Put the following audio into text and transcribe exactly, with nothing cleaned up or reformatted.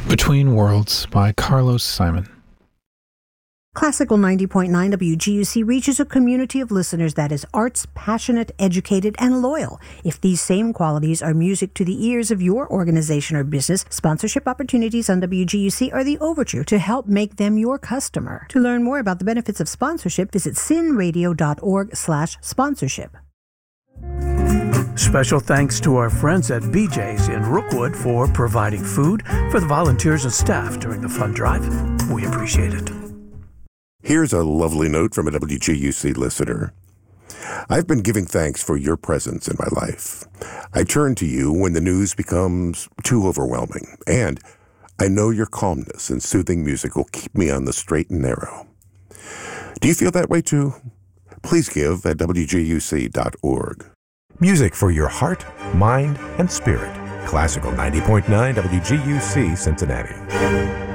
Between Worlds by Carlos Simon. Classical ninety point nine W G U C reaches a community of listeners that is arts, passionate, educated, and loyal. If these same qualities are music to the ears of your organization or business, sponsorship opportunities on W G U C are the overture to help make them your customer. To learn more about the benefits of sponsorship, visit sinradio.org slash sponsorship. Special thanks to our friends at B J's in Rookwood for providing food for the volunteers and staff during the fund drive. We appreciate it. Here's a lovely note from a W G U C listener. I've been giving thanks for your presence in my life. I turn to you when the news becomes too overwhelming, and I know your calmness and soothing music will keep me on the straight and narrow. Do you feel that way too? Please give at W G U C dot org. Music for your heart, mind, and spirit. Classical ninety point nine W G U C Cincinnati.